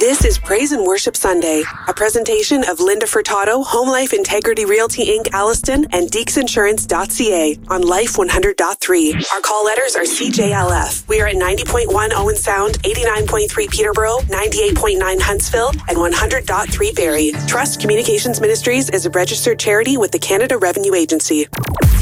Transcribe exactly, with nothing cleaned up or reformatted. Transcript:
This is Praise and Worship Sunday, a presentation of Linda Furtado, Home Life Integrity Realty Incorporated, Alliston, and Deeks Insurance dot C A on Life one hundred point three. Our call letters are C J L F. We are at ninety point one Owen Sound, eighty-nine point three Peterborough, ninety-eight point nine Huntsville, and one hundred point three Barrie. Trust Communications Ministries is a registered charity with the Canada Revenue Agency.